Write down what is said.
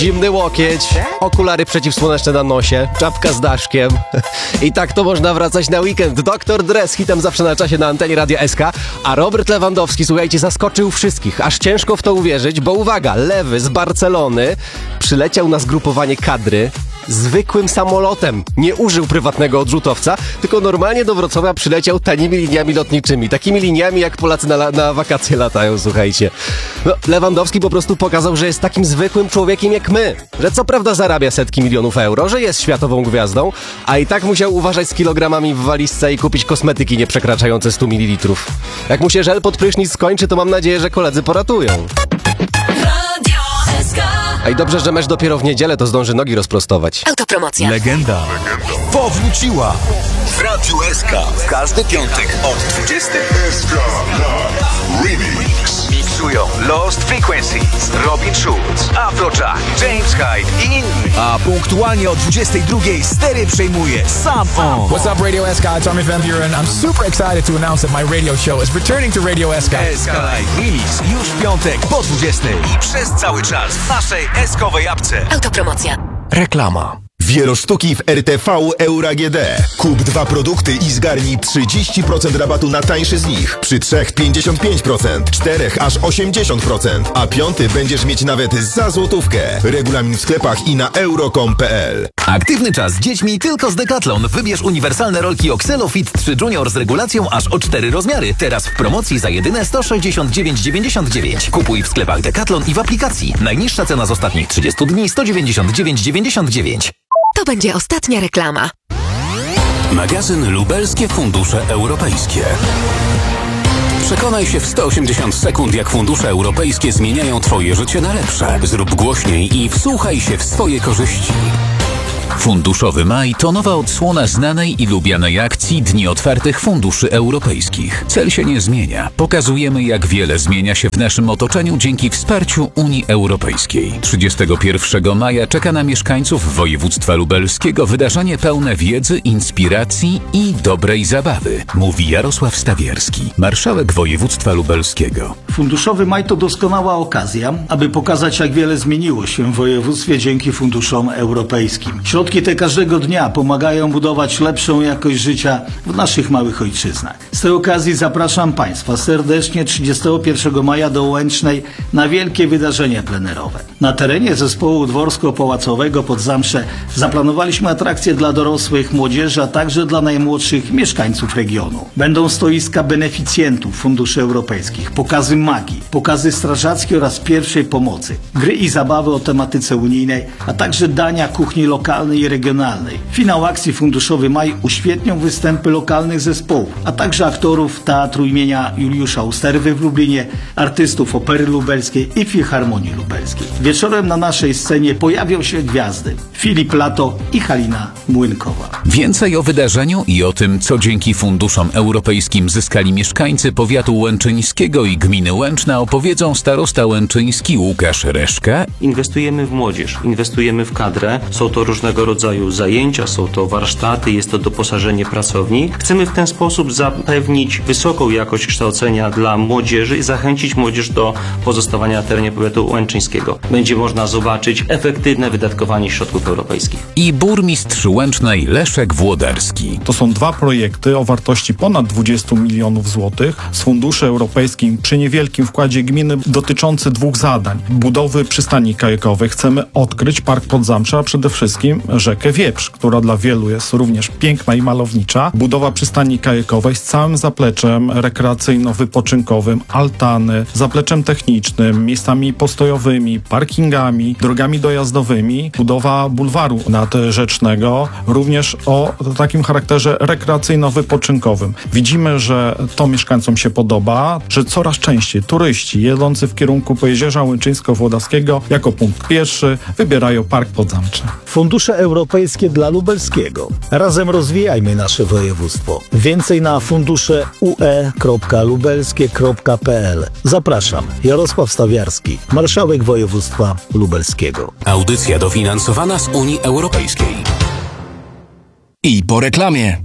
zimny łokieć, okulary przeciwsłoneczne na nosie, czapka z daszkiem. I tak to można wracać na weekend. Dr. Dre z hitem zawsze na czasie na antenie Radia SK, a Robert Lewandowski, słuchajcie, zaskoczył wszystkich. Aż ciężko w to uwierzyć, bo uwaga, lewy z Barcelony przyleciał na zgrupowanie kadry zwykłym samolotem. Nie użył prywatnego odrzutowca, tylko normalnie do Wrocławia przyleciał tanimi liniami lotniczymi. Takimi liniami, jak Polacy na wakacje latają, słuchajcie. No, Lewandowski po prostu pokazał, że jest takim zwykłym człowiekiem jak my. Że co prawda zarabia setki milionów euro, że jest światową gwiazdą, a i tak musiał uważać z kilogramami w walizce i kupić kosmetyki nieprzekraczające 100 ml. Jak mu się żel pod prysznic skończy, to mam nadzieję, że koledzy poratują. A i dobrze, że mecz dopiero w niedzielę, to zdąży nogi rozprostować. Autopromocja. Legenda powróciła w Radiu SK. W każdy piątek od 20. SK Remix. Miksują Lost Frequencies, Robin Schulz, Afrojack, James Hyde i inni. A punktualnie o 22 stery przejmuje Sam On. What's up, Radio SK? It's Armin van Buren. I'm super excited to announce that my radio show is returning to Radio SK. SK Live Remix już w piątek po 20 i przez cały czas w naszej SK-owej apce. Autopromocja. Reklama. Wielosztuki w RTV Euro AGD. Kup 2 produkty i zgarnij 30% rabatu na tańszy z nich. Przy 3 55%, 4 aż 80%, a 5 będziesz mieć nawet za złotówkę. Regulamin w sklepach i na euro.com.pl. Aktywny czas z dziećmi tylko z Decathlon. Wybierz uniwersalne rolki Oxelo Fit 3 Junior z regulacją aż o 4 rozmiary. Teraz w promocji za jedyne 169,99. Kupuj w sklepach Decathlon i w aplikacji. Najniższa cena z ostatnich 30 dni 199,99. To będzie ostatnia reklama. Magazyn Lubelskie Fundusze Europejskie. Przekonaj się w 180 sekund, jak fundusze europejskie zmieniają Twoje życie na lepsze. Zrób głośniej i wsłuchaj się w swoje korzyści. Funduszowy Maj to nowa odsłona znanej i lubianej akcji Dni Otwartych Funduszy Europejskich. Cel się nie zmienia. Pokazujemy, jak wiele zmienia się w naszym otoczeniu dzięki wsparciu Unii Europejskiej. 31 maja czeka na mieszkańców województwa lubelskiego wydarzenie pełne wiedzy, inspiracji i dobrej zabawy, mówi Jarosław Stawierski, marszałek województwa lubelskiego. Funduszowy Maj to doskonała okazja, aby pokazać, jak wiele zmieniło się w województwie dzięki funduszom europejskim. Środki te każdego dnia pomagają budować lepszą jakość życia w naszych małych ojczyznach. Z tej okazji zapraszam Państwa serdecznie 31 maja do Łęcznej na wielkie wydarzenie plenerowe. Na terenie zespołu dworsko-pałacowego pod Zamsze zaplanowaliśmy atrakcje dla dorosłych, młodzieży, a także dla najmłodszych mieszkańców regionu. Będą stoiska beneficjentów funduszy europejskich, pokazy magii, pokazy strażackie oraz pierwszej pomocy, gry i zabawy o tematyce unijnej, a także dania kuchni lokalnej i regionalnej. Finał akcji Funduszowy Maj uświetnią występy lokalnych zespołów, a także aktorów Teatru imienia Juliusza Usterwy w Lublinie, artystów Opery Lubelskiej i Filharmonii Lubelskiej. Wieczorem na naszej scenie pojawią się gwiazdy Filip Lato i Halina Młynkowa. Więcej o wydarzeniu i o tym, co dzięki funduszom europejskim zyskali mieszkańcy powiatu łęczyńskiego i gminy Łęczna, opowiedzą starosta łęczyński Łukasz Reszka. Inwestujemy w młodzież, inwestujemy w kadrę. Są to różnego rodzaju zajęcia, są to warsztaty, jest to doposażenie pracowni. Chcemy w ten sposób zapewnić wysoką jakość kształcenia dla młodzieży i zachęcić młodzież do pozostawania na terenie powiatu łęczyńskiego. Będzie można zobaczyć efektywne wydatkowanie środków europejskich. I burmistrz Łęcznej Leszek Włodarski. To są 2 projekty o wartości ponad 20 milionów złotych z funduszy europejskich przy niewielkim wkładzie gminy dotyczący 2 zadań. Budowy przystani kajakowej. Chcemy odkryć Park Podzamcza, a przede wszystkim rzekę Wieprz, która dla wielu jest również piękna i malownicza. Budowa przystani kajakowej z całym zapleczem rekreacyjno-wypoczynkowym, altany, zapleczem technicznym, miejscami postojowymi, parkingami, drogami dojazdowymi. Budowa bulwaru nadrzecznego, również o takim charakterze rekreacyjno-wypoczynkowym. Widzimy, że to mieszkańcom się podoba, że coraz częściej turyści jedący w kierunku Pojezierza Łęczyńsko-Włodawskiego jako punkt pierwszy wybierają Park Podzamczy. Fundusze europejskie dla lubelskiego. Razem rozwijajmy nasze województwo. Więcej na fundusze ue.lubelskie.pl. Zapraszam, Jarosław Stawiarski, marszałek województwa lubelskiego. Audycja dofinansowana z Unii Europejskiej. I po reklamie.